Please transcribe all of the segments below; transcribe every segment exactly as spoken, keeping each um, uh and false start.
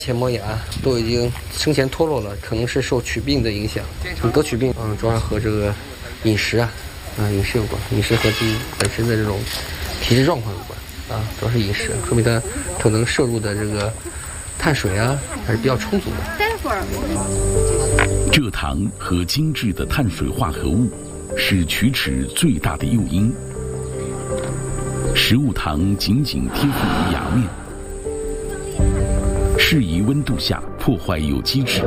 前磨牙都已经生前脱落了，可能是受龋病的影响。得龋病，嗯，主要和这个饮食啊，啊，饮食有关，饮食和自己本身的这种体质状况有关啊，主要是饮食，说明他可能摄入的这个碳水啊还是比较充足的。待会儿， 蔗糖和精致的碳水化合物是龋齿最大的诱因。食物糖紧紧贴附于牙面。适宜温度下破坏有机质，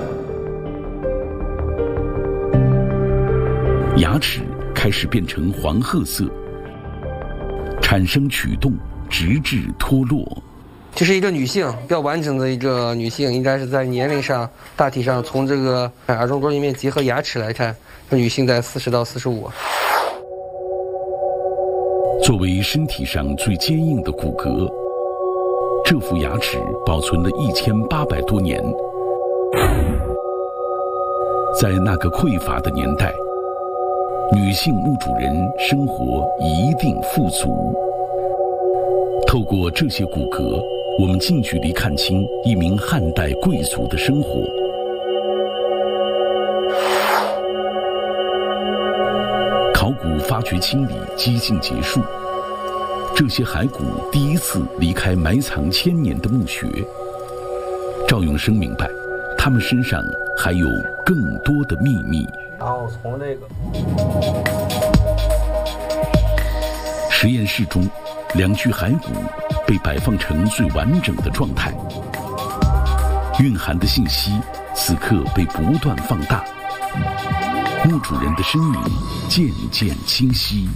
牙齿开始变成黄褐色，产生龋洞，直至脱落。 这是一个女性，比较完整的一个女性，应该是在年龄上大体上从这个耳中沟里面结合牙齿来看，这女性在四十到四十五。 作为身体上最坚硬的骨骼。这副牙齿保存了一千八百多年，在那个匮乏的年代，女性墓主人生活一定富足。透过这些骨骼，我们近距离看清一名汉代贵族的生活。考古发掘清理几近结束。这些骸骨第一次离开埋藏千年的墓穴。赵永生明白，他们身上还有更多的秘密。 然后从这个实验室中，两具骸骨被摆放成最完整的状态，蕴含的信息此刻被不断放大，墓主人的身影渐渐清晰。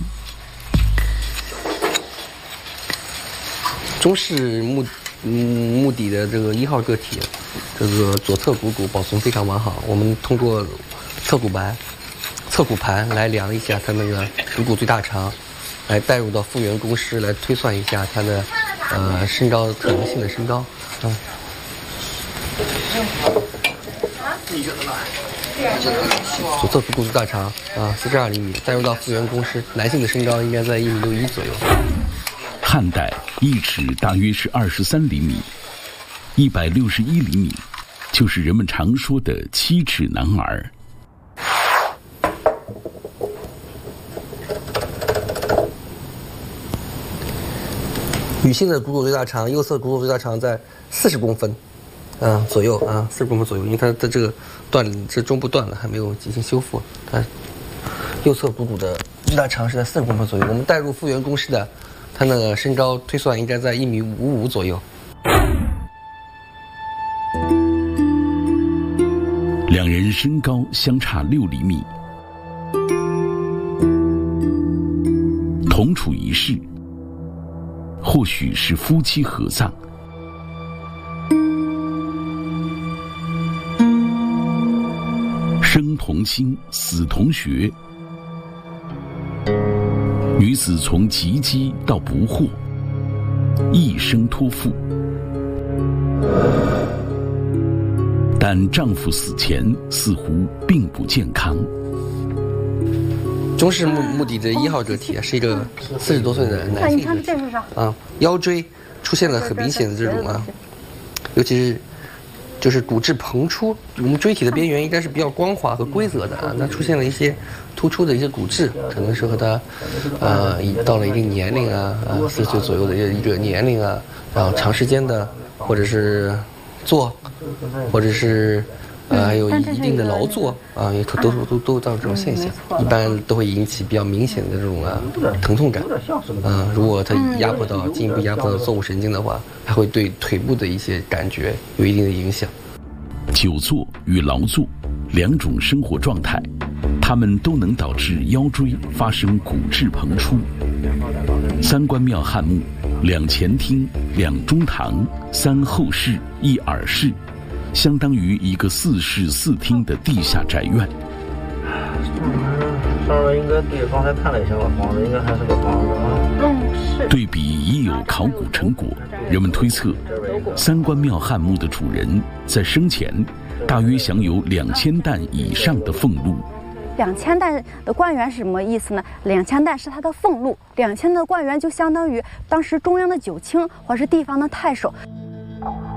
中式墓嗯墓底的这个一号个体，这个左侧骨骨保存非常完好。我们通过侧骨盘、侧骨盘来量一下它那个骨骨最大长，来带入到复原公式来推算一下它的呃身高可能性的身高啊。左侧骨骨最大长啊，四十二厘米，带入到复原公式，男性的身高应该在一米六一左右。 汉代一尺大约是二十三厘米，一百六十一厘米，就是人们常说的七尺男儿。 女性的骨骨最大长，右侧骨骨最大长在四十公分，啊左右啊，四十公分左右，因为它的这个断这中部断了，还没有进行修复。它右侧骨骨的最大长是在四十公分左右。我们带入复原公式的。他那个身高推算应该在一米五五左右。 两人身高相差六厘米，同处一室，或许是夫妻合葬。生同心，死同穴。女子从及笄到不惑，一生托付，但丈夫死前似乎并不健康。 中式墓墓底的一号个体是一个四十多岁的男性个体啊，腰椎出现了很明显的这种啊，尤其是就是骨质膨出，我们椎体的边缘应该是比较光滑和规则的啊，那出现了一些突出的一些骨质，可能是和他呃已到了一定年龄啊啊四十岁左右的一个年龄啊，然后长时间的或者是坐，或者是呃还有一定的劳作啊，也可都都都造成这种现象，一般都会引起比较明显的这种啊疼痛感啊，如果它压迫到进一步压迫到坐骨神经的话，它会对腿部的一些感觉有一定的影响。 久坐与劳作两种生活状态，它们都能导致腰椎发生骨质膨出。三官庙汉墓，两前厅、两中堂、三后室、一耳室，相当于一个四室四厅的地下宅院。 稍微应该对刚才看了一下吧，房子应该还是个房子啊。 嗯，是。 对比已有考古成果，人们推测，三官庙汉墓的主人在生前大约享有两千担以上的俸禄。 两千担的官员是什么意思呢？两千担是他的俸禄，两千的官员就相当于当时中央的九卿或是地方的太守。